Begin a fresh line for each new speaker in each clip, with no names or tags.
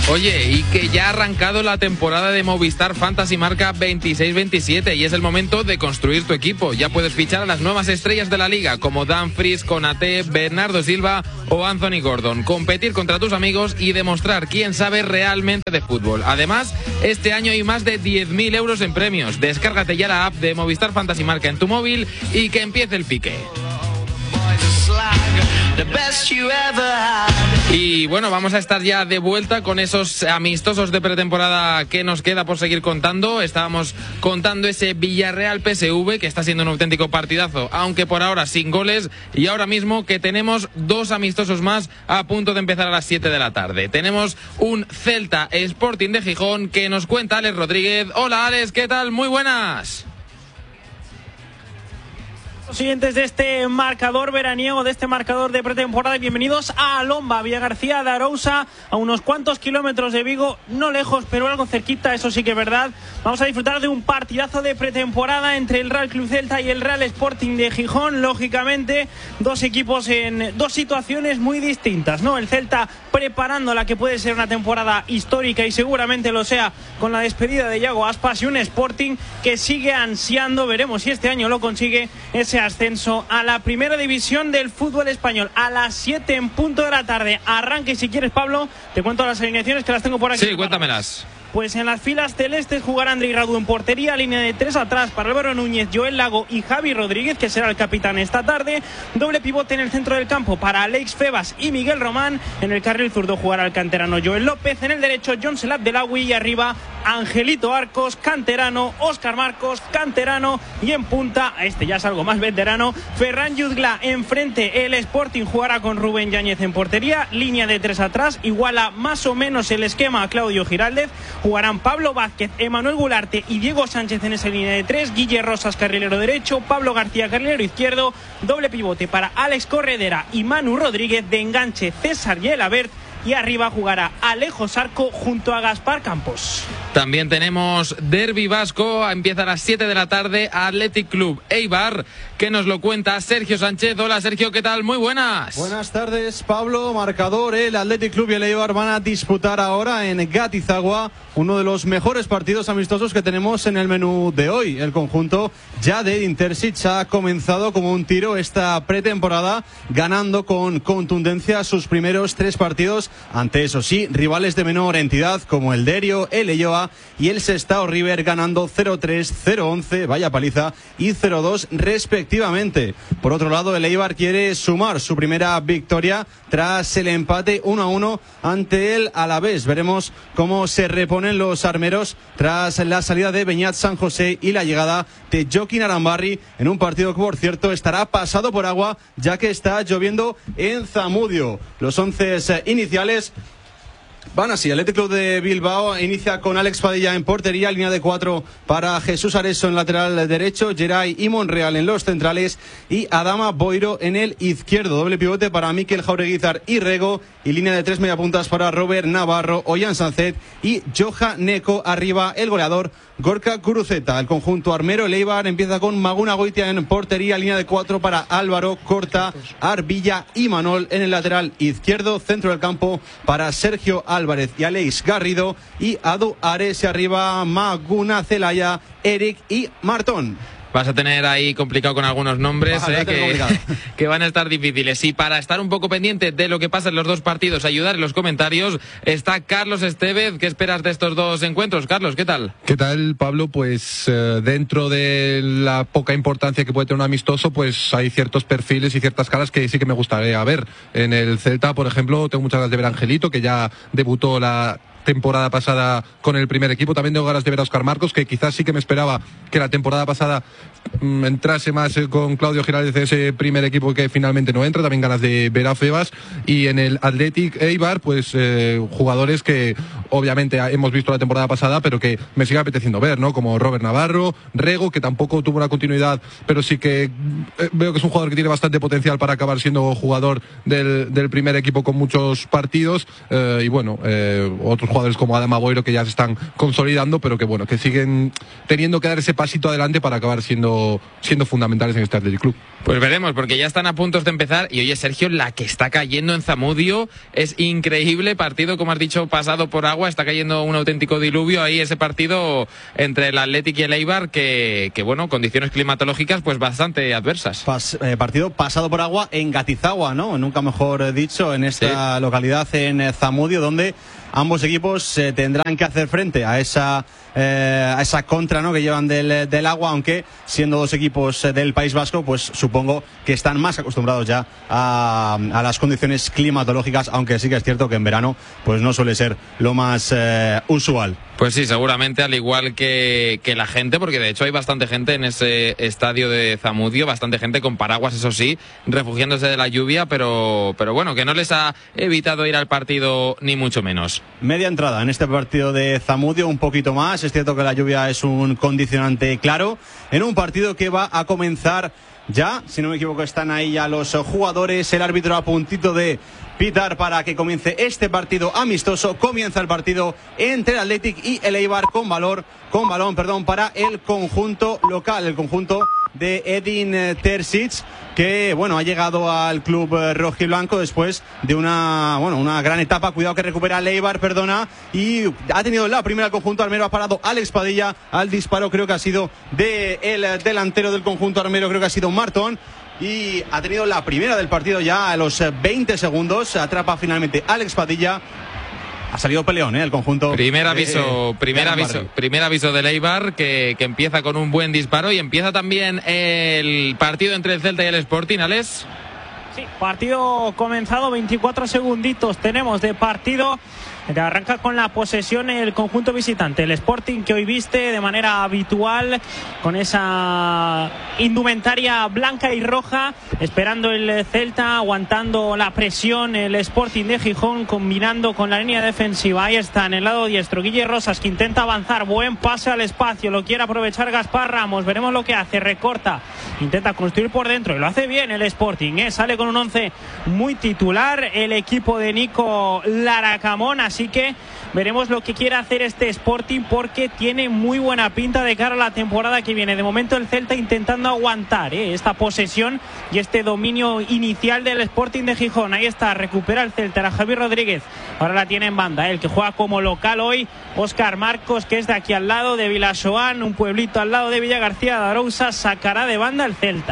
Oye, y que ya ha arrancado la temporada de Movistar Fantasy Marca 26-27 y es el momento de construir tu equipo. Ya puedes fichar a las nuevas estrellas de la liga como Dumfries, Konaté, Bernardo Silva o Anthony Gordon. Competir contra tus amigos y demostrar quién sabe realmente de fútbol. Además, este año hay más de 10.000 euros en premios. Descárgate ya la app de Movistar Fantasy Marca en tu móvil y que empiece el pique. Y bueno, vamos a estar ya de vuelta con esos amistosos de pretemporada que nos queda por seguir contando. Estábamos contando ese Villarreal PSV que está siendo un auténtico partidazo, aunque por ahora sin goles, y ahora mismo que tenemos dos amistosos más a punto de empezar a las 7 de la tarde. Tenemos un Celta Sporting de Gijón que nos cuenta Alex Rodríguez. Hola Alex, ¿qué tal? Muy buenas.
Siguientes de este marcador veraniego, de este marcador de pretemporada. Bienvenidos a Alomba, Villagarcía de Arousa, a unos cuantos kilómetros de Vigo, no lejos, pero algo cerquita, eso sí que es verdad. Vamos a disfrutar de un partidazo de pretemporada entre el Real Club Celta y el Real Sporting de Gijón. Lógicamente, dos equipos en dos situaciones muy distintas, ¿no? El Celta preparando la que puede ser una temporada histórica y seguramente lo sea con la despedida de Iago Aspas, y un Sporting que sigue ansiando, veremos si este año lo consigue, ese ascenso a la primera división del fútbol español. A las 7 en punto de la tarde arranque, si quieres, Pablo, te cuento las alineaciones que las tengo por aquí.
Sí, cuéntamelas.
Pues en las filas celestes jugará Andrei Radu en portería, línea de 3 atrás para Álvaro Núñez, Joel Lago y Javi Rodríguez, que será el capitán esta tarde. Doble pivote en el centro del campo para Alex Febas y Miguel Román. En el carril zurdo jugará el canterano Joel López. En el derecho, John Selat Delawi, y arriba Angelito Arcos, canterano, Óscar Marcos, canterano, y en punta, este ya es algo más veterano, Ferran Yuzgla. Enfrente el Sporting jugará con Rubén Yáñez en portería, línea de 3 atrás, iguala más o menos el esquema a Claudio Giraldez. Jugarán Pablo Vázquez, Emanuel Gularte y Diego Sánchez en esa línea de 3, Guille Rosas carrilero derecho, Pablo García carrilero izquierdo, doble pivote para Alex Corredera y Manu Rodríguez, de enganche César Gelabert, y arriba jugará Alejo Sarco junto a Gaspar Campos.
También tenemos derbi vasco, empieza a las 7 de la tarde, Athletic Club Eibar, que nos lo cuenta Sergio Sánchez. Hola Sergio, ¿qué tal? Muy buenas.
Buenas tardes, Pablo. Marcador, el Athletic Club y el Eibar van a disputar ahora en Gatizagua uno de los mejores partidos amistosos que tenemos en el menú de hoy. El conjunto ya de Edin Terzic ha comenzado como un tiro esta pretemporada, ganando con contundencia sus primeros 3 partidos ante, eso sí, rivales de menor entidad como el Derio, el Elloa y el Sestao River, ganando 0-3, 0-11, vaya paliza, y 0-2 respectivamente. Por otro lado, el Eibar quiere sumar su primera victoria tras el empate 1-1 ante el Alavés. Veremos cómo se reponen los armeros tras la salida de Beñat San José y la llegada de Joaquín Arambarri en un partido que, por cierto, estará pasado por agua, ya que está lloviendo en Zamudio. Los 11 iniciales van así: Athletic Club de Bilbao inicia con Alex Padilla en portería, línea de 4 para Jesús Areso en lateral derecho, Geray y Monreal en los centrales y Adama Boiro en el izquierdo. Doble pivote para Mikel Jaureguizar y Rego, y línea de 3 mediapuntas para Robert Navarro, Ollán Sancet y Joja Neko. Arriba el goleador Gorka Kuruzeta. El conjunto armero, el Eibar, empieza con Maguna Goitia en portería, línea de 4 para Álvaro, Corta, Arbilla y Manol en el lateral izquierdo. Centro del campo para Sergio Álvarez y Aleix Garrido, y Adu Ares, y arriba Maguna, Celaya, Eric y Martón.
Vas a tener ahí complicado con algunos nombres que van a estar difíciles. Y para estar un poco pendiente de lo que pasa en los dos partidos, ayudar en los comentarios, está Carlos Estevez. ¿Qué esperas de estos dos encuentros? Carlos, ¿qué tal?
¿Qué tal, Pablo? Pues dentro de la poca importancia que puede tener un amistoso, pues hay ciertos perfiles y ciertas caras que sí que me gustaría ver. En el Celta, por ejemplo, tengo muchas ganas de ver a Angelito, que ya debutó la temporada pasada con el primer equipo. También tengo ganas de ver a Óscar Marcos, que quizás sí que me esperaba que la temporada pasada entrase más con Claudio Giraldez de ese primer equipo, que finalmente no entra. También ganas de ver a Febas. Y en el Athletic Eibar, pues jugadores que obviamente hemos visto la temporada pasada, pero que me sigue apeteciendo ver, ¿no? Como Robert Navarro, Rego, que tampoco tuvo una continuidad, pero sí que veo que es un jugador que tiene bastante potencial para acabar siendo jugador del primer equipo con muchos partidos. Y bueno, otros jugadores como Adama Boiro, que ya se están consolidando, pero que bueno, que siguen teniendo que dar ese pasito adelante para acabar siendo siendo fundamentales en este Athletic Club.
Pues veremos, porque ya están a punto de empezar. Y oye, Sergio, la que está cayendo en Zamudio es increíble. Partido, como has dicho, pasado por agua. Está cayendo un auténtico diluvio ahí, ese partido entre el Athletic y el Eibar, que bueno, condiciones climatológicas pues bastante adversas.
Partido pasado por agua en Gatizagua, ¿no? Nunca mejor dicho, en esta localidad en Zamudio, donde ambos equipos tendrán que hacer frente a esa contra, ¿no?, que llevan del agua, aunque siendo dos equipos del País Vasco, pues supongo que están más acostumbrados ya a las condiciones climatológicas, aunque sí que es cierto que en verano pues no suele ser lo más usual.
Pues sí, seguramente, al igual que la gente, porque de hecho hay bastante gente en ese estadio de Zamudio, bastante gente con paraguas, eso sí, refugiándose de la lluvia, pero bueno, que no les ha evitado ir al partido ni mucho menos.
Media entrada en este partido de Zamudio, un poquito más. Es cierto que la lluvia es un condicionante claro en un partido que va a comenzar ya, si no me equivoco, están ahí ya los jugadores, el árbitro a puntito de pitar para que comience este partido amistoso. Comienza el partido entre el Athletic y el Eibar con balón para el conjunto local, el conjunto de Edin Terzic, que bueno, ha llegado al club rojiblanco después de una gran etapa. Cuidado que recupera el Eibar, y ha tenido la primera el conjunto armero. Ha parado Alex Padilla al disparo, creo que ha sido del delantero del conjunto armero, creo que ha sido Martón, y ha tenido la primera del partido ya a los 20 segundos. Atrapa finalmente Alex Padilla. Ha salido peleón, el conjunto.
Primer aviso del Eibar, que empieza con un buen disparo, y empieza también el partido entre el Celta y el Sporting, Alex.
Sí, partido comenzado, 24 segunditos tenemos de partido. Arranca con la posesión el conjunto visitante, el Sporting, que hoy viste de manera habitual con esa indumentaria blanca y roja, esperando el Celta, aguantando la presión el Sporting de Gijón, combinando con la línea defensiva. Ahí está en el lado diestro Guille Rosas, que intenta avanzar, buen pase al espacio, lo quiere aprovechar Gaspar Ramos, veremos lo que hace, recorta, intenta construir por dentro y lo hace bien el Sporting, sale con un 11 muy titular el equipo de Nico Laracamón. Así que veremos lo que quiere hacer este Sporting, porque tiene muy buena pinta de cara a la temporada que viene. De momento el Celta intentando aguantar esta posesión y este dominio inicial del Sporting de Gijón. Ahí está, recupera el Celta, era Javi Rodríguez, ahora la tiene en banda, el que juega como local hoy, Óscar Marcos, que es de aquí al lado de Vilasoán, un pueblito al lado de Villa García de Arousa. Sacará de banda el Celta.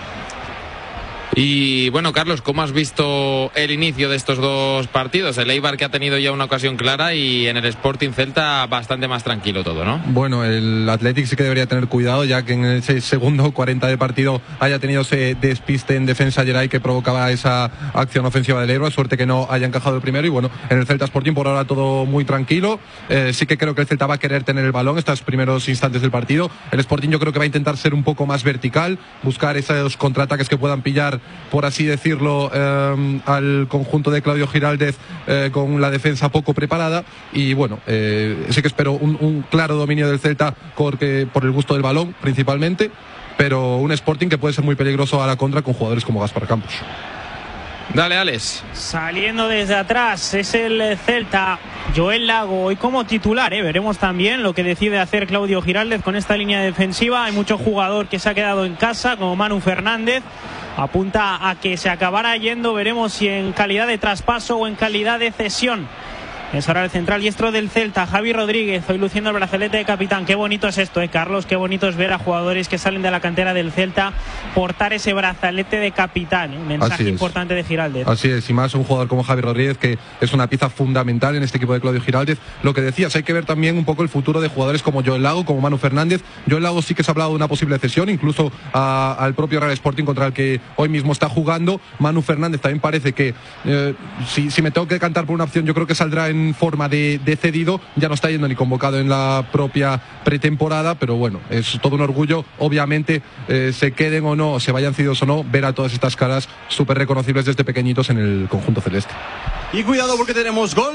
Y bueno, Carlos, ¿cómo has visto el inicio de estos dos partidos? El Eibar, que ha tenido ya una ocasión clara, y en el Sporting Celta bastante más tranquilo todo, ¿no? Bueno, el Athletic sí que debería tener cuidado, ya que en ese segundo 40 de partido haya tenido ese despiste en defensa Geray que provocaba esa acción ofensiva del Eibar. Suerte que no haya encajado el primero. Y bueno, en el Celta Sporting por ahora todo muy tranquilo. Sí que creo que el Celta va a querer tener el balón estos primeros instantes del partido. El Sporting yo creo que va a intentar ser un poco más vertical, buscar esos contraataques que puedan pillar, por así decirlo, al conjunto de Claudio Giraldez con la defensa poco preparada. Y bueno, sí que espero un claro dominio del Celta por el gusto del balón principalmente, pero un Sporting que puede ser muy peligroso a la contra con jugadores como Gaspar Campos. Dale, Alex.
Saliendo desde atrás es el Celta, Joel Lago hoy como titular, veremos también lo que decide hacer Claudio Giraldez con esta línea defensiva. Hay mucho jugador que se ha quedado en casa, como Manu Fernández, apunta a que se acabará yendo, veremos si en calidad de traspaso o en calidad de cesión. Es ahora el central diestro del Celta, Javi Rodríguez, hoy luciendo el brazalete de capitán. Qué bonito es esto, Carlos, qué bonito es ver a jugadores que salen de la cantera del Celta portar ese brazalete de capitán, un mensaje importante de Giraldez.
Así es, y más un jugador como Javi Rodríguez, que es una pieza fundamental en este equipo de Claudio Giraldez. Lo que decías, hay que ver también un poco el futuro de jugadores como Joel Lago, como Manu Fernández. Joel Lago sí que se ha hablado de una posible cesión, incluso al propio Real Sporting, contra el que hoy mismo está jugando. Manu Fernández también parece que, si me tengo que decantar por una opción, yo creo que saldrá en forma de cedido. Ya no está yendo ni convocado en la propia pretemporada, pero bueno, es todo un orgullo, obviamente, se queden o no, se vayan cedidos o no, ver a todas estas caras súper reconocibles desde pequeñitos en el conjunto celeste.
Y cuidado, porque tenemos gol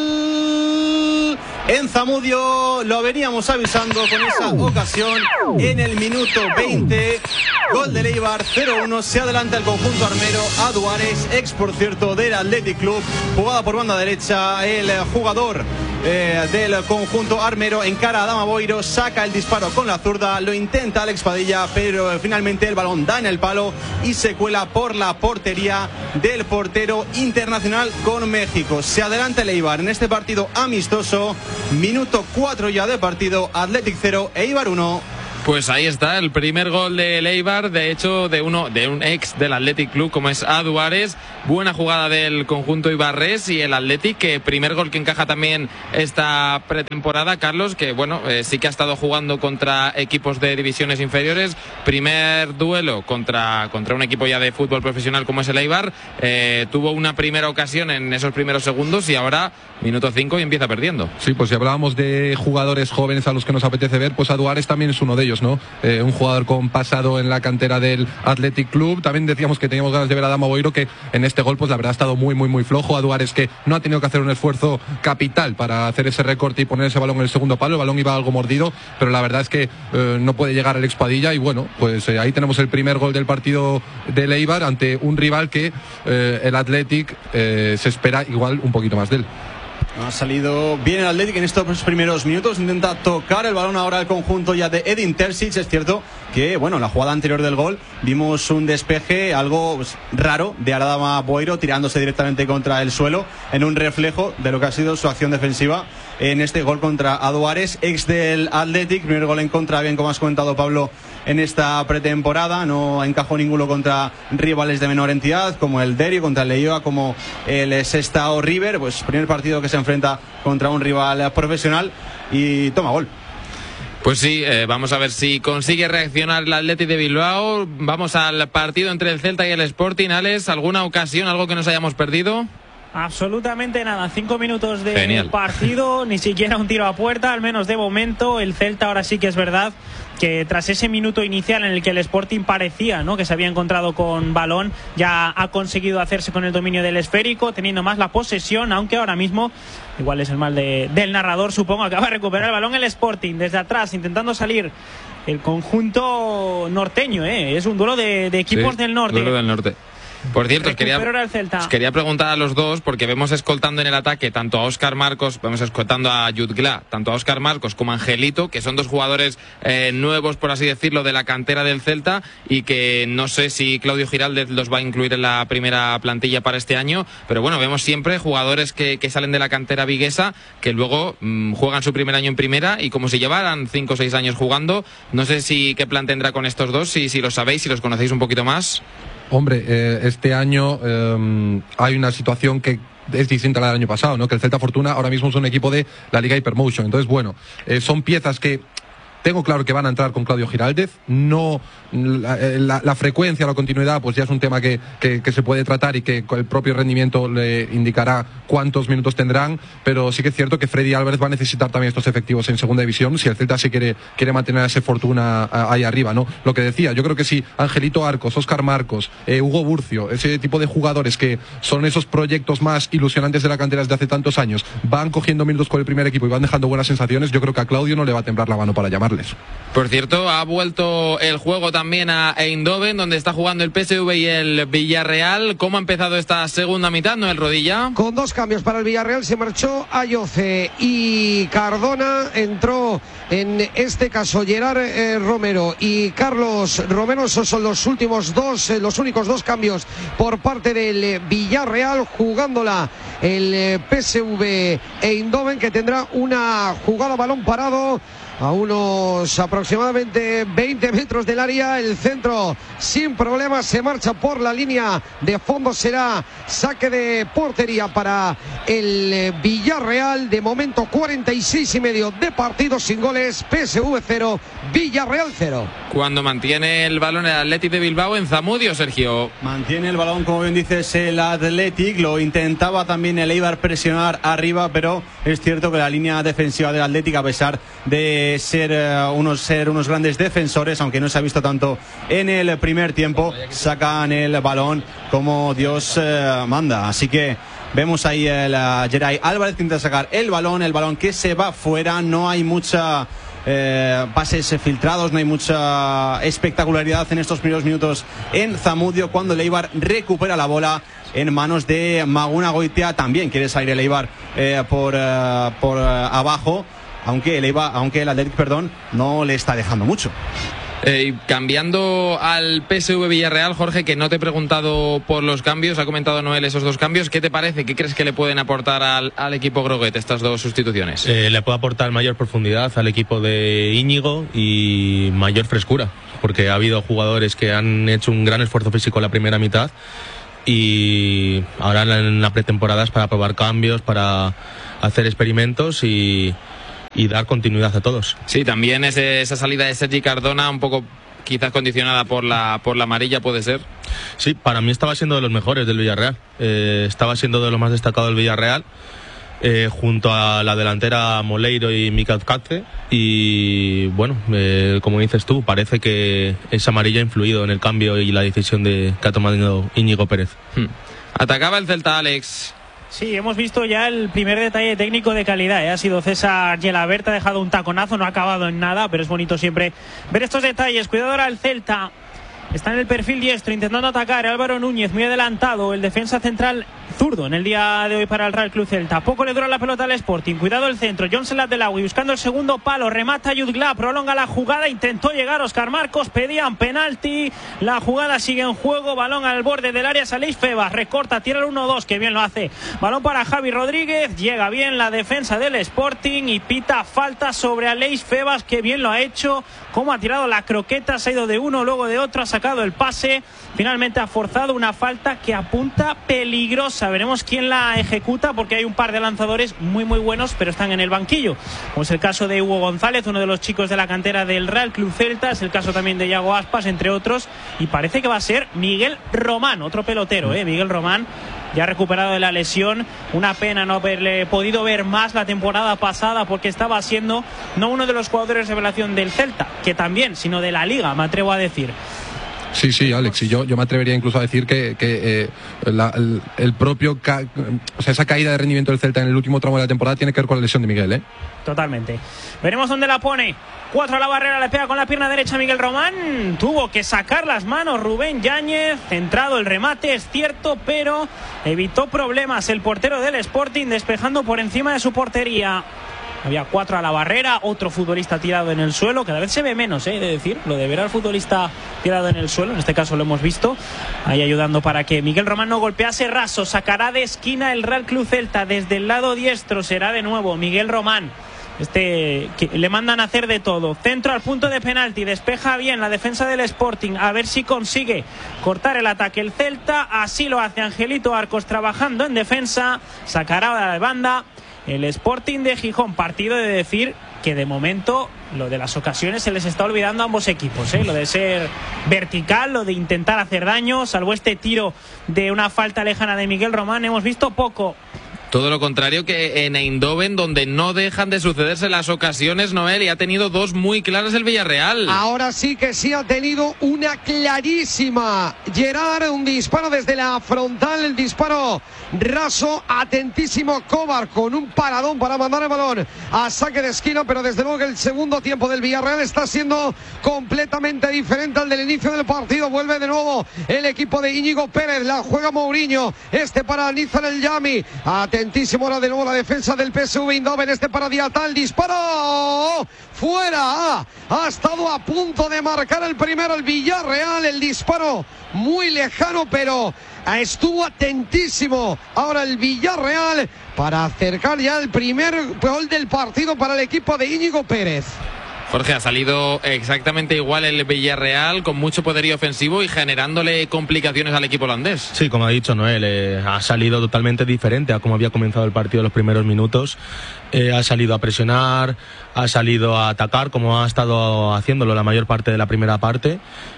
en Zamudio, lo veníamos avisando con esa ocasión en el minuto 20. Gol del Eibar, 0-1, se adelanta el conjunto armero. A Duárez, ex por cierto del Athletic Club, jugada por banda derecha, el jugador del conjunto armero, encara a Adama Boiro, saca el disparo con la zurda, lo intenta Alex Padilla, pero finalmente el balón da en el palo y se cuela por la portería del portero internacional con México. Se adelanta el Eibar en este partido amistoso, minuto 4 ya de partido, Athletic 0, Eibar 1.
Pues ahí está el primer gol del Eibar, de hecho de un ex del Athletic Club como es Adu Ares. Buena jugada del conjunto ibarrés y el Athletic, que primer gol que encaja también esta pretemporada, Carlos, que bueno, sí que ha estado jugando contra equipos de divisiones inferiores. Primer duelo contra un equipo ya de fútbol profesional como es el Eibar. Tuvo una primera ocasión en esos primeros segundos y ahora minuto 5 y empieza perdiendo.
Sí, pues si hablábamos de jugadores jóvenes a los que nos apetece ver, pues Adu Ares también es uno de ellos, ¿no? Un jugador con pasado en la cantera del Athletic Club. También decíamos que teníamos ganas de ver a Adama Boiro, que en este gol pues la verdad ha estado muy flojo. Adu Ares, que no ha tenido que hacer un esfuerzo capital para hacer ese recorte y poner ese balón en el segundo palo. El balón iba algo mordido, pero la verdad es que no puede llegar Alex Padilla y bueno, pues ahí tenemos el primer gol del partido del Eibar ante un rival que el Athletic se espera igual un poquito más de él.
Ha salido bien el Athletic en estos primeros minutos. Intenta tocar el balón ahora el conjunto ya de Edin Terzic. Es cierto que, bueno, la jugada anterior del gol vimos un despeje algo raro de Adama Boiro tirándose directamente contra el suelo en un reflejo de lo que ha sido su acción defensiva en este gol contra Adu Ares, ex del Athletic. Primer gol en contra, bien como has comentado, Pablo, en esta pretemporada. No encajó ninguno contra rivales de menor entidad como el Derio, contra el Leioa, como el Sestao River. Pues primer partido que se enfrenta contra un rival profesional y toma gol.
Pues sí, vamos a ver si consigue reaccionar el Athletic de Bilbao. Vamos al partido entre el Celta y el Sporting. Alex, ¿alguna ocasión, algo que nos hayamos perdido?
Absolutamente nada, 5 minutos de
Genial.
partido, ni siquiera un tiro a puerta, al menos de momento. El Celta ahora sí que es verdad que tras ese minuto inicial en el que el Sporting parecía, ¿no?, que se había encontrado con balón, ya ha conseguido hacerse con el dominio del esférico, teniendo más la posesión, aunque ahora mismo, igual es el mal del narrador, supongo, acaba de recuperar el balón el Sporting desde atrás, intentando salir el conjunto norteño, es un duelo de equipos del norte.
Duelo del norte. Por cierto, os quería preguntar a los dos, porque vemos escoltando en el ataque tanto a Óscar Marcos, vemos escoltando a Jutgla, tanto a Óscar Marcos como a Angelito, que son dos jugadores nuevos, por así decirlo, de la cantera del Celta, y que no sé si Claudio Giraldez los va a incluir en la primera plantilla para este año, pero bueno, vemos siempre jugadores que salen de la cantera viguesa, que luego juegan su primer año en primera, y como si llevaran 5 o 6 años jugando, no sé si qué plan tendrá con estos dos, si los sabéis, si los conocéis un poquito más.
Hombre, este año hay una situación que es distinta a la del año pasado, ¿no? Que el Celta Fortuna ahora mismo es un equipo de la Liga Hypermotion. Entonces, bueno, son piezas que tengo claro que van a entrar con Claudio Giraldez. No, la frecuencia, la continuidad, pues ya es un tema que se puede tratar y que con el propio rendimiento le indicará cuántos minutos tendrán, pero sí que es cierto que Freddy Álvarez va a necesitar también estos efectivos en segunda división si el Celta se quiere mantener a ese Fortuna ahí arriba, ¿no? Lo que decía, yo creo que si Angelito Arcos, Óscar Marcos, Hugo Burcio, ese tipo de jugadores que son esos proyectos más ilusionantes de la cantera desde hace tantos años, van cogiendo minutos con el primer equipo y van dejando buenas sensaciones, yo creo que a Claudio no le va a temblar la mano para llamarles.
Por cierto, ha vuelto el juego también a Eindhoven, donde está jugando el PSV y el Villarreal. ¿Cómo ha empezado esta segunda mitad, Noel Rodilla?
Con 2 cambios para el Villarreal, se marchó Ayoce y Cardona, entró en este caso Gerard Romero y Carlos Romero. Esos son los únicos 2 cambios por parte del Villarreal, jugándola el PSV Eindhoven, que tendrá una jugada a balón parado a unos aproximadamente 20 metros del área. El centro sin problemas, se marcha por la línea de fondo, será saque de portería para el Villarreal. De momento 46,5 de partido sin goles, PSV 0, Villarreal 0.
Cuando mantiene el balón el Athletic de Bilbao en Zamudio, Sergio.
Mantiene el balón, como bien dices, el Athletic. Lo intentaba también el Eibar presionar arriba, pero es cierto que la línea defensiva del Athletic, a pesar de ser unos grandes defensores, aunque no se ha visto tanto en el primer tiempo, sacan el balón como Dios manda. Así que vemos ahí el Geray Álvarez que intenta sacar el balón que se va fuera. No hay mucha pases filtrados, no hay mucha espectacularidad en estos primeros minutos en Zamudio, cuando el Eibar recupera la bola en manos de Maguna Goitia. También quiere salir el Eibar por abajo, aunque el Athletic, no le está dejando mucho.
Cambiando al PSV Villarreal, Jorge, que no te he preguntado por los cambios, ha comentado Noel esos dos cambios. ¿Qué te parece? ¿Qué crees que le pueden aportar al equipo Groguet estas dos sustituciones?
Le puede aportar mayor profundidad al equipo de Íñigo y mayor frescura, porque ha habido jugadores que han hecho un gran esfuerzo físico en la primera mitad y ahora en la pretemporada es para probar cambios, para hacer experimentos y dar continuidad a todos. Sí, también esa salida de Sergi Cardona un poco quizás condicionada por la amarilla, ¿puede ser? Sí, para mí estaba siendo de los mejores del Villarreal, estaba siendo de los más destacados del Villarreal, junto a la delantera Moleiro y Mika Katze, y bueno, como dices tú, parece que esa amarilla ha influido en el cambio y la decisión que ha tomado Íñigo Pérez. Atacaba el Celta, Alex.
Sí, hemos visto ya el primer detalle técnico de calidad, Ha sido César Gelabert, ha dejado un taconazo, no ha acabado en nada, pero es bonito siempre ver estos detalles. Cuidado ahora el Celta, está en el perfil diestro intentando atacar. Álvaro Núñez muy adelantado, el defensa central zurdo en el día de hoy para el Real Club Celta. Poco le dura la pelota al Sporting. Cuidado el centro, Johnson Latelawi buscando el segundo palo, remata Yudgla, prolonga la jugada, intentó llegar Óscar Marcos, pedían penalti, la jugada sigue en juego, balón al borde del área, Aleix Febas, recorta, tira el 1-2, que bien lo hace, balón para Javi Rodríguez, llega bien la defensa del Sporting y pita falta sobre Aleix Febas, que bien lo ha hecho, cómo ha tirado la croqueta, se ha ido de uno, luego de otro, ha sacado el pase, finalmente ha forzado una falta que apunta peligrosa. Veremos quién la ejecuta, porque hay un par de lanzadores muy buenos, pero están en el banquillo, como es el caso de Hugo González, uno de los chicos de la cantera del Real Club Celta, es el caso también de Iago Aspas, entre otros, y parece que va a ser Miguel Román, otro pelotero, Miguel Román, ya recuperado de la lesión. Una pena no haberle podido ver más la temporada pasada, porque estaba siendo no uno de los jugadores de revelación del Celta, que también, sino de la Liga, me atrevo a decir.
Sí, Alex, y yo me atrevería incluso a decir que el propio esa caída de rendimiento del Celta en el último tramo de la temporada tiene que ver con la lesión de Miguel,
Totalmente. Veremos dónde la pone. 4 a la barrera, le pega con la pierna derecha Miguel Román, tuvo que sacar las manos Rubén Yáñez, centrado el remate, es cierto, pero evitó problemas el portero del Sporting, despejando por encima de su portería. Había 4 a la barrera, otro futbolista tirado en el suelo, cada vez se ve menos, de decir, lo de ver al futbolista tirado en el suelo, en este caso lo hemos visto, ahí ayudando para que Miguel Román no golpease raso. Sacará de esquina el Real Club Celta, desde el lado diestro será de nuevo Miguel Román, que le mandan a hacer de todo. Centro al punto de penalti, despeja bien la defensa del Sporting, a ver si consigue cortar el ataque el Celta, así lo hace Angelito Arcos trabajando en defensa, sacará a la banda el Sporting de Gijón. Partido de decir que de momento lo de las ocasiones se les está olvidando a ambos equipos, lo de ser vertical, lo de intentar hacer daño, salvo este tiro de una falta lejana de Miguel Román, hemos visto poco.
Todo lo contrario que en Eindhoven, donde no dejan de sucederse las ocasiones, Noel, y ha tenido dos muy claras el Villarreal.
Ahora sí que sí ha tenido una clarísima. Gerard, un disparo desde la frontal, el disparo raso, atentísimo Kovar con un paradón para mandar el balón a saque de esquina, pero desde luego que el segundo tiempo del Villarreal está siendo completamente diferente al del inicio del partido. Vuelve de nuevo el equipo de Íñigo Pérez, la juega Mourinho, para Nizar El Yami, atentísimo ahora de nuevo la defensa del PSV Eindhoven, para Diatal, disparo fuera, ha estado a punto de marcar el primero el Villarreal, el disparo muy lejano, pero estuvo atentísimo ahora el Villarreal para acercar ya el primer gol del partido para el equipo de Íñigo Pérez.
Jorge, ha salido exactamente igual el Villarreal, con mucho poderío ofensivo y generándole complicaciones al equipo holandés.
Sí, como ha dicho Noel, ha salido totalmente diferente a como había comenzado el partido en los primeros minutos. Ha salido a presionar, ha salido a atacar, como ha estado haciéndolo la mayor parte de la primera parte.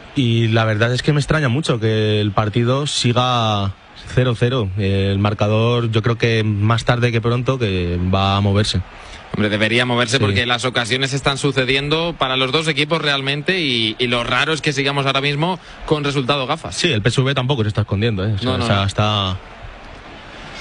Y la verdad es que me extraña mucho que el partido siga 0-0. El marcador, yo creo que más tarde que pronto que va a moverse.
Hombre, debería moverse, sí, porque las ocasiones están sucediendo para los dos equipos realmente, y lo raro es que sigamos ahora mismo con resultado gafas.
Sí, el PSV tampoco se está escondiendo,
No.
Está...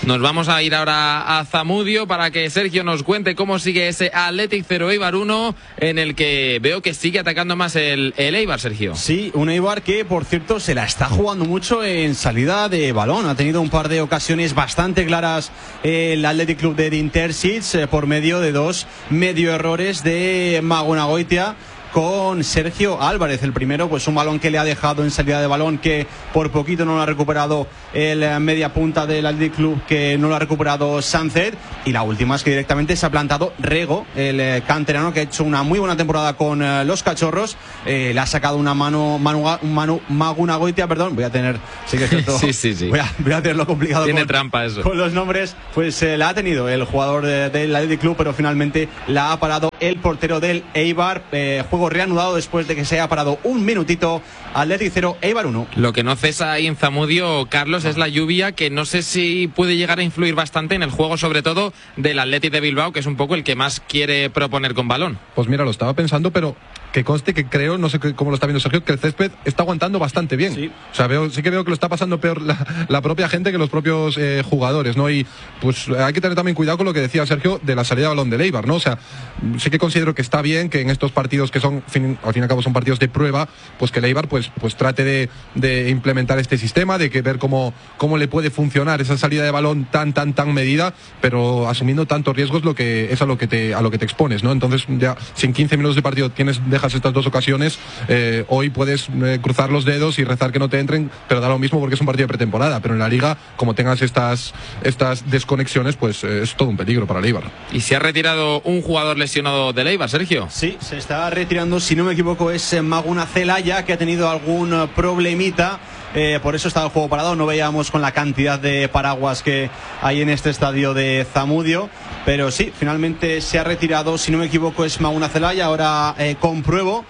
Nos vamos a ir ahora a Zamudio para que Sergio nos cuente cómo sigue ese Athletic 0 Eibar 1, en el que veo que sigue atacando más el Eibar, Sergio.
Sí, un Eibar que, por cierto, se la está jugando mucho en salida de balón. Ha tenido un par de ocasiones bastante claras el Athletic Club de Intersic por medio de dos medio errores de Magunagoitia con Sergio Álvarez. El primero, pues un balón que le ha dejado en salida de balón, que por poquito no lo ha recuperado el media punta del Athletic Club, que no lo ha recuperado Sánchez. Y la última es que directamente se ha plantado Rego, el canterano, que ha hecho una muy buena temporada con los Cachorros. Le ha sacado una mano Magunagoitia, perdón. Voy a tener, sí que es cierto,
sí.
Voy a tenerlo complicado.
Tiene trampa eso.
Con los nombres, pues la ha tenido el jugador del Athletic Club, pero finalmente la ha parado el portero del Eibar. Juego reanudado después de que se haya parado un minutito. Athletic 0, Eibar 1.
Lo que no cesa ahí en Zamudio, Carlos, es la lluvia, que no sé si puede llegar a influir bastante en el juego, sobre todo del Athletic de Bilbao, que es un poco el que más quiere proponer con balón.
Pues mira, lo estaba pensando, pero que conste que creo, no sé cómo lo está viendo Sergio, que el césped está aguantando bastante bien. Sí. O sea, sí que veo que lo está pasando peor la propia gente que los propios jugadores, ¿no? Y pues hay que tener también cuidado con lo que decía Sergio de la salida de balón del Eibar, ¿no? O sea, sí que considero que está bien que en estos partidos que son, al fin y al cabo son partidos de prueba, pues que el Eibar pues trate de implementar este sistema, de que ver cómo le puede funcionar esa salida de balón tan medida, pero asumiendo tantos riesgos, lo que es a lo que te expones, ¿no? Entonces ya, si en 15 minutos de partido dejas estas dos ocasiones, hoy puedes cruzar los dedos y rezar que no te entren, pero da lo mismo porque es un partido de pretemporada. Pero en la Liga, como tengas estas desconexiones, pues es todo un peligro para el Eibar.
¿Y se ha retirado un jugador lesionado del Eibar, Sergio?
Sí, se está retirando, si no me equivoco, es Maguna Celaya, que ha tenido algún problemita. Por eso estaba el juego parado. No veíamos con la cantidad de paraguas que hay en este estadio de Zamudio, pero sí, finalmente se ha retirado, si no me equivoco es Maguna Celaya. Ahora compruebo,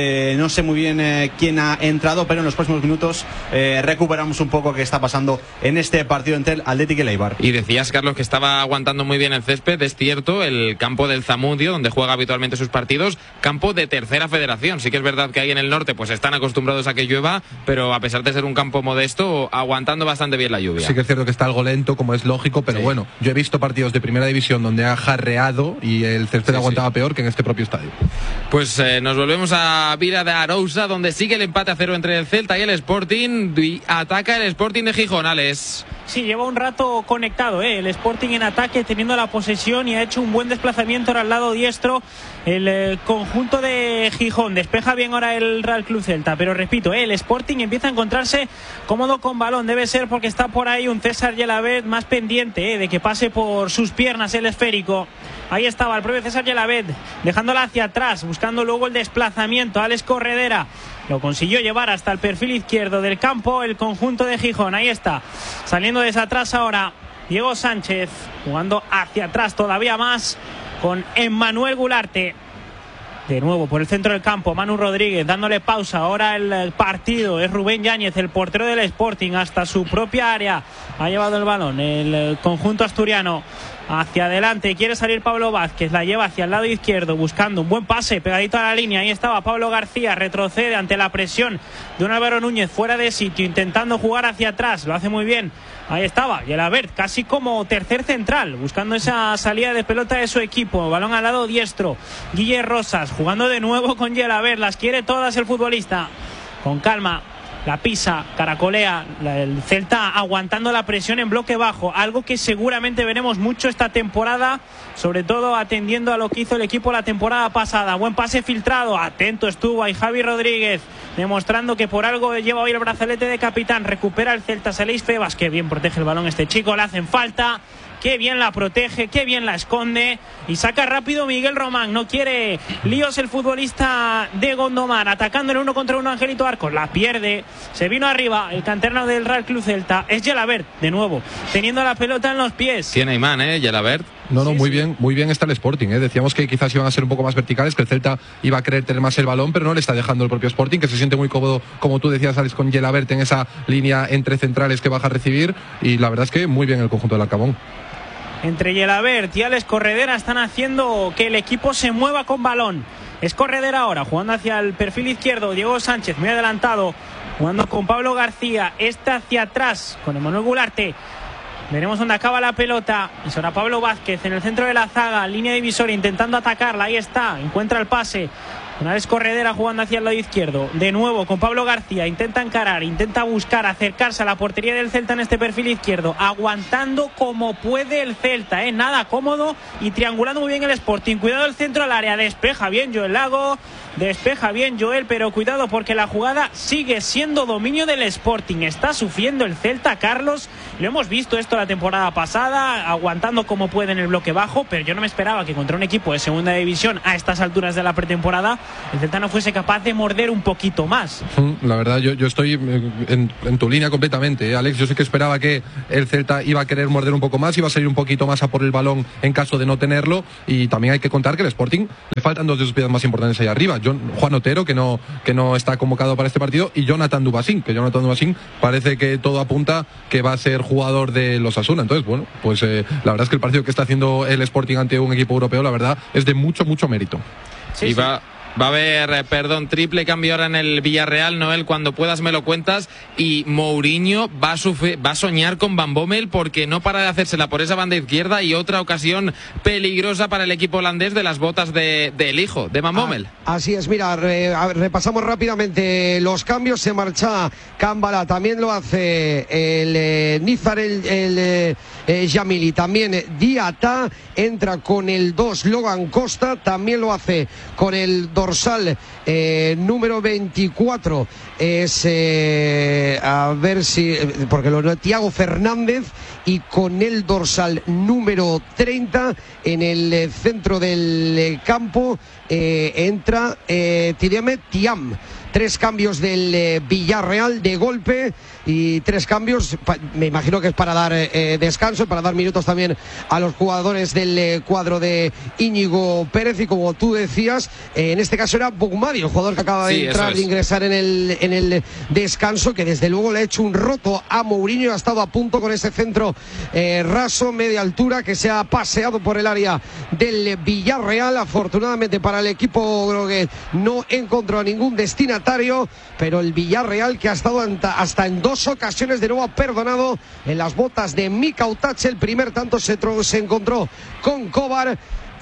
no sé muy bien quién ha entrado, pero en los próximos minutos recuperamos un poco qué está pasando en este partido entre el Athletic y el Eibar.
Y decías, Carlos, que estaba aguantando muy bien el césped. Es cierto, el campo del Zamudio, donde juega habitualmente sus partidos, campo de tercera federación. Sí que es verdad que ahí en el norte pues están acostumbrados a que llueva, pero a pesar de ser un campo modesto, aguantando bastante bien la lluvia.
Sí que es cierto que está algo lento, como es lógico, pero sí. Bueno, yo he visto partidos de primera división donde ha jarreado y el césped aguantaba peor que en este propio estadio.
Pues nos volvemos a Vila de Arousa, donde sigue el empate a 0 entre el Celta y el Sporting, y ataca el Sporting de Gijón, Alex.
Sí, lleva un rato conectado, el Sporting en ataque, teniendo la posesión, y ha hecho un buen desplazamiento ahora al lado diestro el conjunto de Gijón. Despeja bien ahora el Real Club Celta, pero repito, el Sporting empieza a encontrarse cómodo con balón. Debe ser porque está por ahí un César Yelavet más pendiente de que pase por sus piernas el esférico. Ahí estaba el propio César Yelavet, dejándola hacia atrás, buscando luego el desplazamiento. Alex Corredera lo consiguió llevar hasta el perfil izquierdo del campo el conjunto de Gijón. Ahí está, saliendo desde atrás ahora Diego Sánchez, jugando hacia atrás todavía más con Emmanuel Gularte. De nuevo por el centro del campo, Manu Rodríguez dándole pausa. Ahora el partido es Rubén Yáñez, el portero del Sporting, hasta su propia área. Ha llevado el balón el conjunto asturiano hacia adelante. Quiere salir Pablo Vázquez, la lleva hacia el lado izquierdo, buscando un buen pase pegadito a la línea. Ahí estaba Pablo García, retrocede ante la presión de un Álvaro Núñez fuera de sitio, intentando jugar hacia atrás. Lo hace muy bien. Ahí estaba Yelavet, casi como tercer central, buscando esa salida de pelota de su equipo. Balón al lado diestro. Guille Rosas jugando de nuevo con Yelavet. Las quiere todas el futbolista. Con calma. La pisa, caracolea, el Celta aguantando la presión en bloque bajo, algo que seguramente veremos mucho esta temporada, sobre todo atendiendo a lo que hizo el equipo la temporada pasada. Buen pase filtrado, atento estuvo ahí Javi Rodríguez, demostrando que por algo lleva hoy el brazalete de capitán. Recupera el Celta, Seleis Febas, que bien protege el balón este chico, le hacen falta. Qué bien la protege, qué bien la esconde, y saca rápido Miguel Román. No quiere líos el futbolista de Gondomar, atacando en 1 contra 1 Angelito Arcos, la pierde, se vino arriba el canterano del Real Club Celta. Es Yelavet de nuevo, teniendo la pelota en los pies.
Tiene imán, Yelavet.
No, muy bien está el Sporting, Decíamos que quizás iban a ser un poco más verticales, que el Celta iba a querer tener más el balón, pero no le está dejando el propio Sporting, que se siente muy cómodo, como tú decías, Alex, con Yelavet en esa línea entre centrales que baja a recibir, y la verdad es que muy bien el conjunto del Arcabón.
Entre Yelavet y Alex Corredera están haciendo que el equipo se mueva con balón. Es Corredera ahora, jugando hacia el perfil izquierdo. Diego Sánchez, muy adelantado, jugando con Pablo García. Este hacia atrás, con Emmanuel Gularte. Veremos dónde acaba la pelota. Es ahora Pablo Vázquez en el centro de la zaga, línea divisoria, intentando atacarla. Ahí está, encuentra el pase. Una descorredera jugando hacia el lado izquierdo. De nuevo con Pablo García. Intenta encarar, intenta buscar acercarse a la portería del Celta en este perfil izquierdo. Aguantando como puede el Celta, nada cómodo y triangulando muy bien el Sporting. Cuidado el centro al área. Despeja bien Joel Lago. Despeja bien Joel, pero cuidado porque la jugada sigue siendo dominio del Sporting. Está sufriendo el Celta, Carlos. Lo hemos visto esto la temporada pasada, aguantando como puede en el bloque bajo, pero yo no me esperaba que contra un equipo de segunda división a estas alturas de la pretemporada el Celta no fuese capaz de morder un poquito más.
La verdad, yo estoy en tu línea completamente, Alex. Yo sí que esperaba que el Celta iba a querer morder un poco más, iba a salir un poquito más a por el balón en caso de no tenerlo, y también hay que contar que el Sporting le faltan dos de sus piezas más importantes ahí arriba. Juan Otero, que no está convocado para este partido, y Jonathan Dubasín, parece que todo apunta que va a ser jugador de los Osasuna. Entonces, bueno, pues la verdad es que el partido que está haciendo el Sporting ante un equipo europeo, la verdad, es de mucho mérito.
Sí, y va a haber, triple cambio ahora en el Villarreal, Noel, cuando puedas me lo cuentas, y Mourinho va a soñar con Van Bommel porque no para de hacérsela por esa banda izquierda, y otra ocasión peligrosa para el equipo holandés de las botas del hijo de Van Bommel.
Así es, mira, repasamos rápidamente los cambios. Se marcha Cámbala, también lo hace el Nizar, el Yamili, también Diata, entra con el 2 Logan Costa, también lo hace con el dorsal número 24, es a ver si, porque lo Thiago Fernández, y con el dorsal número 30 en el centro del campo entra Thiam. 3 cambios del Villarreal de golpe, y 3 cambios, me imagino que es para dar descanso, para dar minutos también a los jugadores del cuadro de Íñigo Pérez, y como tú decías, en este caso era Boumadi, el jugador que acaba de entrar, de ingresar en el descanso, que desde luego le ha hecho un roto a Mourinho. Ha estado a punto con ese centro raso, media altura, que se ha paseado por el área del Villarreal. Afortunadamente para el equipo groguet no encontró a ningún destinatario, pero el Villarreal, que ha estado hasta en 2 ocasiones, de nuevo ha perdonado en las botas de Mika Utache. El primer tanto se encontró con Kovar.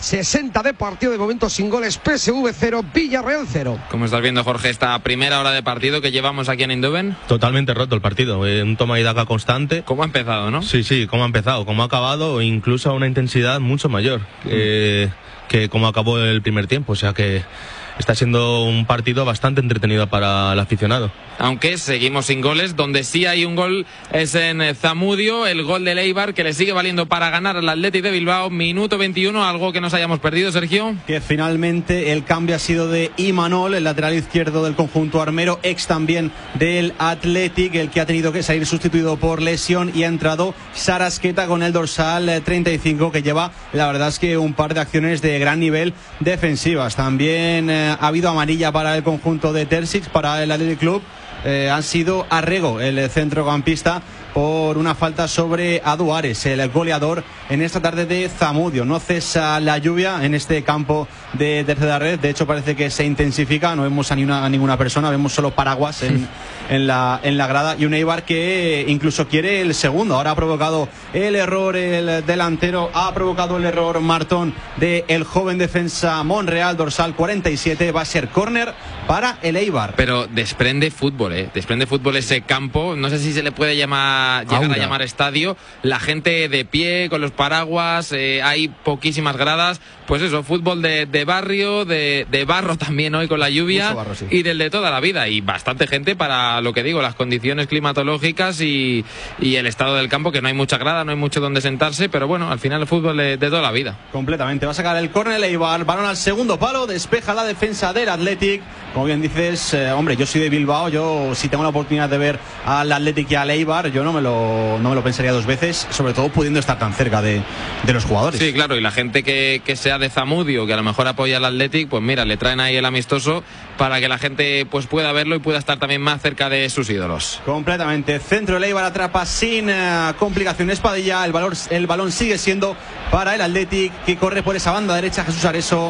60 de partido, de momento sin goles. PSV 0, Villarreal 0.
¿Cómo estás viendo, Jorge, esta primera hora de partido que llevamos aquí en Eindhoven?
Totalmente roto el partido, un toma y daca constante.
¿Cómo ha empezado, no?
Sí, cómo ha empezado, cómo ha acabado, incluso a una intensidad mucho mayor que como acabó el primer tiempo. O sea que está siendo un partido bastante entretenido para el aficionado.
Aunque seguimos sin goles, donde sí hay un gol es en Zamudio, el gol del Eibar, que le sigue valiendo para ganar al Athletic de Bilbao. Minuto 21, algo que nos hayamos perdido, Sergio.
Que finalmente el cambio ha sido de Imanol, el lateral izquierdo del conjunto armero, ex también del Athletic, el que ha tenido que salir sustituido por lesión, y ha entrado Sarasqueta con el dorsal 35, que lleva, la verdad es que un par de acciones de gran nivel defensivas. También ha habido amarilla para el conjunto de Terzic, para el Athletic Club. Han sido Arrego, el centrocampista, por una falta sobre Aduares, el goleador en esta tarde de Zamudio. No cesa la lluvia en este campo de tercera red, de hecho parece que se intensifica, no vemos a ninguna persona, vemos solo paraguas en la grada, y un Eibar que incluso quiere el segundo. Ahora ha provocado el error el delantero, ha provocado el error Martón del joven defensa Monreal, dorsal 47, va a ser córner para el Eibar.
Pero desprende fútbol, desprende fútbol ese campo, no sé si se le puede llegar a llamar estadio, la gente de pie con los paraguas, hay poquísimas gradas, pues eso, fútbol de barrio, de barro también hoy con la lluvia, barro, sí, y del de toda la vida, y bastante gente para lo que digo, las condiciones climatológicas y el estado del campo, que no hay mucha grada, no hay mucho donde sentarse, pero bueno, al final el fútbol de toda la vida.
Completamente, va a sacar el córner el Eibar, balón al segundo palo, despeja la defensa del Athletic. Como bien dices, hombre, yo soy de Bilbao, yo si tengo la oportunidad de ver al Athletic y al Eibar, yo no me lo pensaría 2 veces, sobre todo pudiendo estar tan cerca de los jugadores.
Sí, claro, y la gente que sea de Zamudio, que a lo mejor apoya al Athletic, pues mira, le traen ahí el amistoso para que la gente pues pueda verlo y pueda estar también más cerca de sus ídolos.
Completamente, centro del Eibar, atrapa sin complicaciones Padilla, el balón sigue siendo para el Athletic, que corre por esa banda derecha Jesús Areso.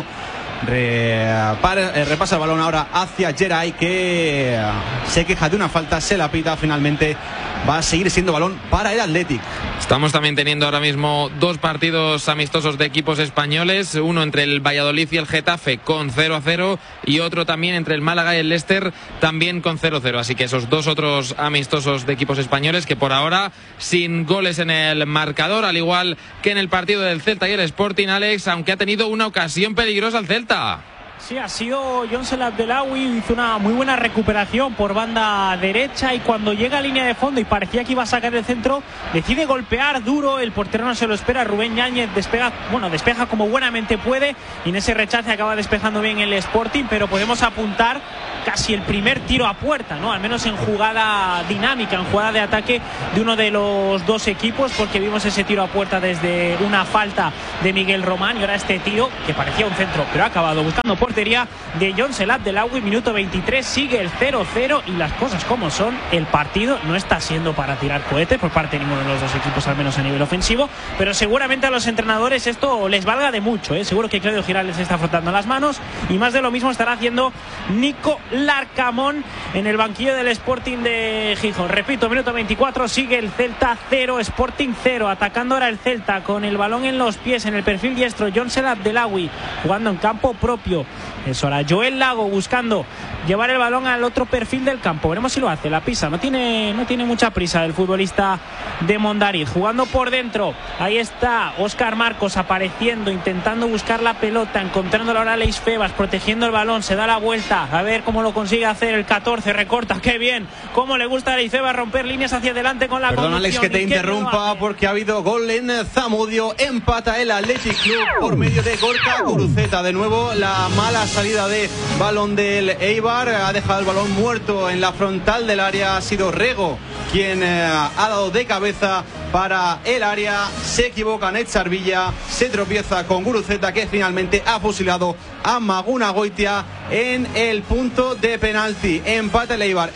Repasa el balón ahora hacia Geray, que se queja de una falta, se la pita finalmente va a seguir siendo balón para el Athletic.
Estamos también teniendo ahora mismo 2 partidos amistosos de equipos españoles, uno entre el Valladolid y el Getafe con 0-0 y otro también entre el Málaga y el Leicester también con 0-0. Así que esos 2 otros amistosos de equipos españoles que por ahora sin goles en el marcador, al igual que en el partido del Celta y el Sporting, Alex, aunque ha tenido una ocasión peligrosa el Celta.
Sí, ha sido Joncel Abdellaoui, hizo una muy buena recuperación por banda derecha y cuando llega a línea de fondo y parecía que iba a sacar el centro, decide golpear duro, el portero no se lo espera, Rubén Yáñez despeja como buenamente puede y en ese rechace acaba despejando bien el Sporting, pero podemos apuntar casi el primer tiro a puerta, ¿no? Al menos en jugada dinámica, en jugada de ataque de uno de los 2 equipos, porque vimos ese tiro a puerta desde una falta de Miguel Román y ahora este tiro que parecía un centro, pero ha acabado buscando portería de Joncel Abdellaoui. Minuto 23, sigue el 0-0 y las cosas como son, el partido no está siendo para tirar cohetes por parte de ninguno de los 2 equipos, al menos a nivel ofensivo, pero seguramente a los entrenadores esto les valga de mucho, ¿eh? Seguro que Claudio Girales está frotando las manos y más de lo mismo estará haciendo Nico Larcamón en el banquillo del Sporting de Gijón. Repito, minuto 24, sigue el Celta 0, Sporting 0, atacando ahora el Celta con el balón en los pies en el perfil diestro, Joncel Abdellaoui jugando en campo propio. Es ahora Joel Lago buscando llevar el balón al otro perfil del campo. Veremos si lo hace. La pisa. No tiene mucha prisa el futbolista de Mondariz. Jugando por dentro. Ahí está Óscar Marcos apareciendo, intentando buscar la pelota, encontrándola ahora Leis Febas, protegiendo el balón. Se da la vuelta. A ver cómo lo consigue hacer el 14. Recorta. Qué bien. Cómo le gusta a Leis Febas romper líneas hacia adelante con la conducción.
Perdón, Alex, que te interrumpa porque ha habido gol en Zamudio. Empata el Athletic Club por medio de Gorka Guruceta. De nuevo la mala salida de balón del Eibar. Ha dejado el balón muerto en la frontal del área. Ha sido Rego quien ha dado de cabeza para el área. Se equivoca Nétzar Villa, se tropieza con Guruceta, que finalmente ha fusilado a Maguna Goitia en el punto de penalti. Empata el Eibar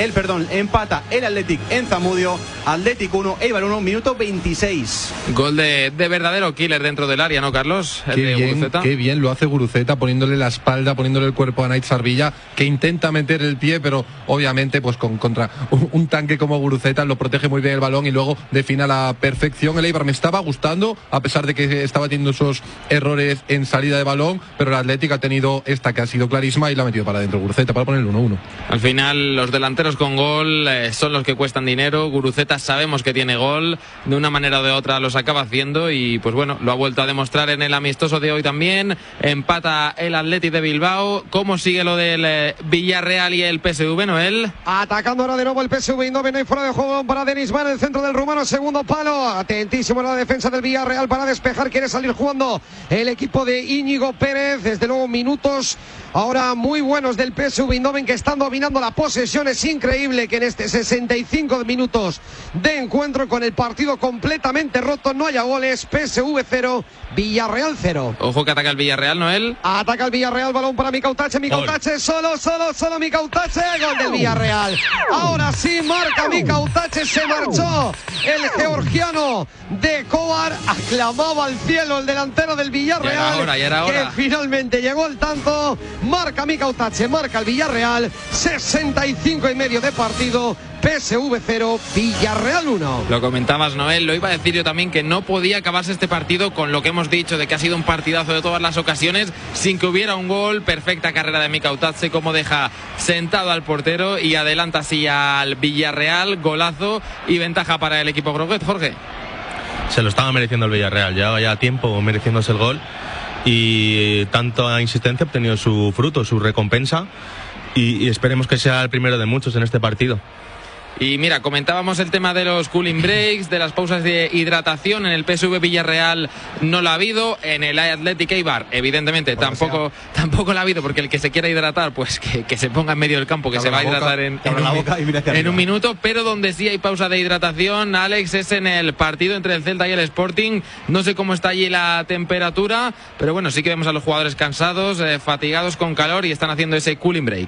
empata el Athletic en Zamudio. Athletic 1, Eibar 1, minuto 26.
Gol de verdadero killer dentro del área, ¿no, Carlos?
Qué bien lo hace Guruceta, poniéndole la espalda, poniéndole el cuerpo a Nétzar Villa, que intenta meter el pie, pero obviamente pues contra un tanque como Guruceta lo protege muy bien el balón y luego define a la perfección. El Eibar me estaba gustando, a pesar de que estaba teniendo esos errores en salida de balón, pero el Atlético ha tenido esta que ha sido clarísima y la ha metido para adentro Guruceta para poner el 1-1.
Al final los delanteros con gol son los que cuestan dinero. Guruceta sabemos que tiene gol, de una manera o de otra los acaba haciendo y pues bueno, lo ha vuelto a demostrar en el amistoso de hoy también. Empata el Athletic de Bilbao. ¿Cómo sigue lo del Villarreal y el PSV, Noel?
Atacando ahora de nuevo el PSV Eindhoven, y fuera de juego para Denis Van, el centro del rumano, segundo palo, atentísimo en la defensa del Villarreal para despejar, quiere salir jugando el equipo de Íñigo Pérez. Desde luego minutos ahora muy buenos del PSV Eindhoven, que están dominando la posesión. Es increíble que en este 65 minutos de encuentro, con el partido completamente roto, no haya goles. PSV 0, Villarreal 0.
Ojo que ataca el Villarreal, Noel.
Ataca el Villarreal, balón para Mikautache, solo Mikautache, gol del Villarreal. Ahora sí marca Mikautache, se marchó el georgiano de Kovar, aclamaba al cielo el delantero del Villarreal,
ya era hora.
Que finalmente llegó el tanto. Marca Mikautache, marca el Villarreal, 65 y medio de partido. PSV 0, Villarreal 1.
Lo comentabas, Noel, lo iba a decir yo también, que no podía acabarse este partido con lo que hemos dicho de que ha sido un partidazo de todas las ocasiones, sin que hubiera un gol. Perfecta carrera de Mikautache, como deja sentado al portero y adelanta así al Villarreal. Golazo y ventaja para el equipo groguet, Jorge.
Se lo estaba mereciendo el Villarreal, llevaba ya tiempo mereciéndose el gol y tanta insistencia ha obtenido su fruto, su recompensa, y esperemos que sea el primero de muchos en este partido.
Y mira, comentábamos el tema de los cooling breaks, de las pausas de hidratación. En el PSV Villarreal no lo ha habido. En el Athletic Eibar, evidentemente, tampoco lo ha habido, porque el que se quiera hidratar, pues que se ponga en medio del campo, que se va a hidratar en un minuto. Pero donde sí hay pausa de hidratación, Alex, es en el partido entre el Celta y el Sporting. No sé cómo está allí la temperatura, pero bueno, sí que vemos a los jugadores cansados, fatigados, con calor, y están haciendo ese cooling break.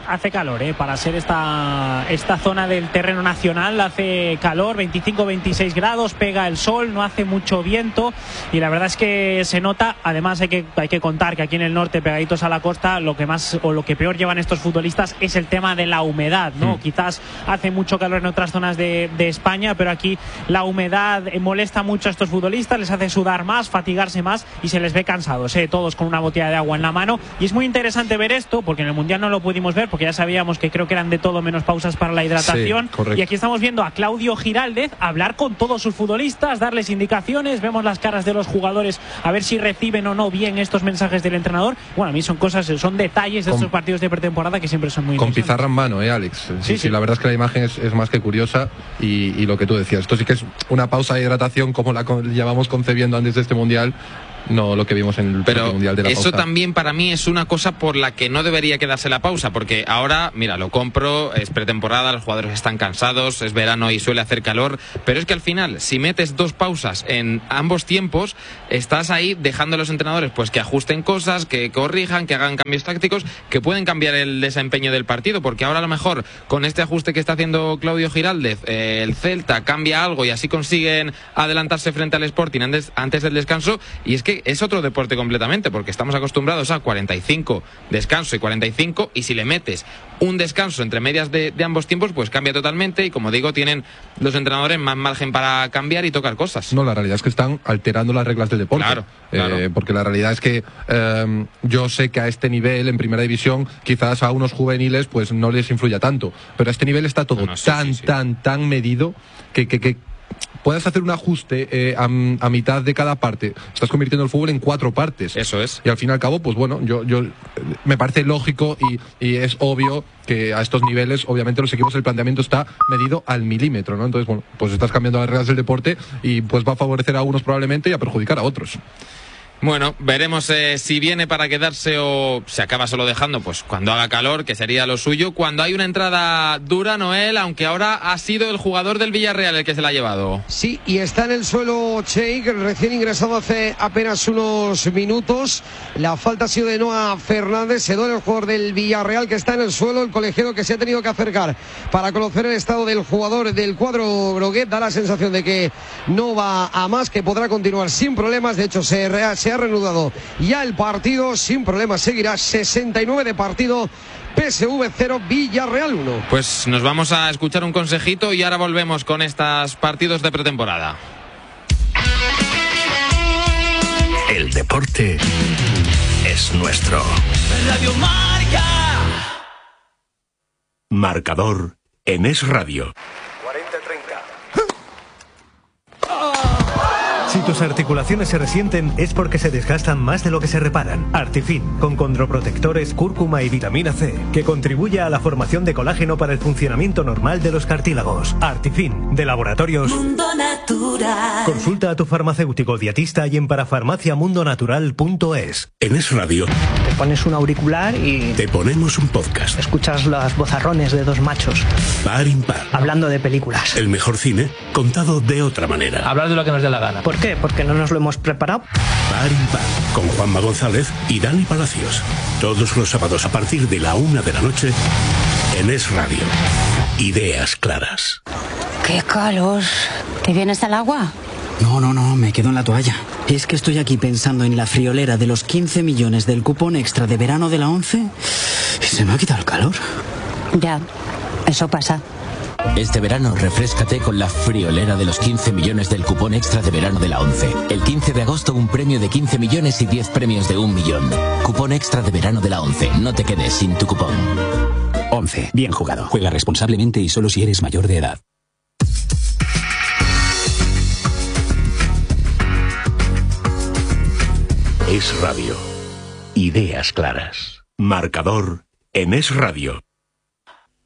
hace calor, para ser esta zona del terreno nacional. Hace calor, 25-26 grados, pega el sol, no hace mucho viento y la verdad es que se nota. Además hay que contar que aquí en el norte, pegaditos a la costa, lo que peor llevan estos futbolistas es el tema de la humedad, ¿no? Quizás hace mucho calor en otras zonas de España, pero aquí la humedad molesta mucho a estos futbolistas, les hace sudar más, fatigarse más y se les ve cansados, todos con una botella de agua en la mano. Y es muy interesante ver esto porque en el Mundial no lo pudimos ver porque ya sabíamos que creo que eran de todo menos pausas para la hidratación.
Sí,
y aquí estamos viendo a Claudio Giraldez hablar con todos sus futbolistas, darles indicaciones, vemos las caras de los jugadores a ver si reciben o no bien estos mensajes del entrenador. Bueno, a mí son detalles de estos partidos de pretemporada que siempre son muy
con
interesantes.
pizarra en mano, Alex. Sí, la verdad es que la imagen es más que curiosa y lo que tú decías, esto sí que es una pausa de hidratación como la llevamos concebiendo antes de este Mundial. No lo que vimos en el Mundial de la pausa.
Eso también para mí es una cosa por la que no debería quedarse la pausa, porque ahora, mira, lo compro, es pretemporada, los jugadores están cansados, es verano y suele hacer calor, pero es que al final, si metes 2 pausas en ambos tiempos, estás ahí dejando a los entrenadores pues que ajusten cosas, que corrijan, que hagan cambios tácticos, que pueden cambiar el desempeño del partido, porque ahora a lo mejor con este ajuste que está haciendo Claudio Giraldez, el Celta cambia algo y así consiguen adelantarse frente al Sporting antes del descanso, y es que es otro deporte completamente, porque estamos acostumbrados a 45 descanso y 45, y si le metes un descanso entre medias de ambos tiempos, pues cambia totalmente, y como digo, tienen los entrenadores más margen para cambiar y tocar cosas.
No, la realidad es que están alterando las reglas del deporte. Claro. Porque la realidad es que yo sé que a este nivel, en primera división, quizás a unos juveniles pues no les influya tanto, pero a este nivel está todo tan medido que puedes hacer un ajuste a mitad de cada parte. Estás convirtiendo el fútbol en 4 partes.
Eso es.
Y al fin y al cabo, pues bueno, yo me parece lógico y es obvio que a estos niveles, obviamente, los equipos, el planteamiento está medido al milímetro, ¿no? Entonces, bueno, pues estás cambiando las reglas del deporte y pues va a favorecer a unos probablemente y a perjudicar a otros.
Bueno, veremos si viene para quedarse o se acaba solo dejando, pues cuando haga calor, que sería lo suyo. Cuando hay una entrada dura, Noel, aunque ahora ha sido el jugador del Villarreal el que se la ha llevado.
Sí, y está en el suelo Cheik, recién ingresado hace apenas unos minutos. La falta ha sido de Noah Fernández, se duele el jugador del Villarreal que está en el suelo, el colegiado que se ha tenido que acercar para conocer el estado del jugador del cuadro groguet. Da la sensación de que no va a más, que podrá continuar sin problemas. De hecho, se ha reanudado ya el partido sin problemas, seguirá 69 de partido, PSV 0, Villarreal 1.
Pues nos vamos a escuchar un consejito y ahora volvemos con estos partidos de pretemporada.
El deporte es nuestro.
Radio Marca.
Marcador en Es Radio.
40-30.
Si tus articulaciones se resienten es porque se desgastan más de lo que se reparan. Artifin, con condroprotectores, cúrcuma y vitamina C, que contribuye a la formación de colágeno para el funcionamiento normal de los cartílagos. Artifin, de Laboratorios
Mundo Natural.
Consulta a tu farmacéutico dietista y en parafarmaciamundonatural.es.
En Es Radio
te pones un auricular y
te ponemos un podcast.
Escuchas los vozarrones de 2 machos
Par impar,
hablando de películas.
El mejor cine contado de otra manera.
Hablar de lo que nos dé la gana.
¿Por qué? Porque no nos lo hemos preparado.
Par impar, con Juanma González y Dani Palacios. Todos los sábados a partir de la 1 de la noche en Es Radio. Ideas claras.
¡Qué calor! ¿Te vienes al agua?
No, me quedo en la toalla. Es que estoy aquí pensando en la friolera de los 15 millones del cupón extra de verano de la 11 y se me ha quitado el calor.
Ya, eso pasa.
Este verano refréscate con la friolera de los 15 millones del cupón extra de verano de la 11. El 15 de agosto un premio de 15 millones y 10 premios de 1 millón. Cupón extra de verano de la 11. No te quedes sin tu cupón.
11. Bien jugado. Juega responsablemente y solo si eres mayor de edad.
Es Radio. Ideas claras. Marcador en Es Radio.